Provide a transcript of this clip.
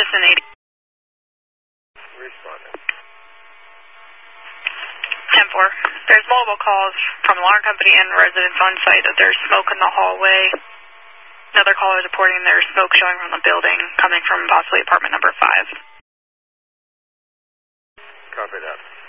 Houston 80. Responding. 10-4. There's multiple calls from alarm company and residents on site that there's smoke in the hallway. Another caller is reporting there's smoke showing from the building coming from possibly apartment number 5. Copy that.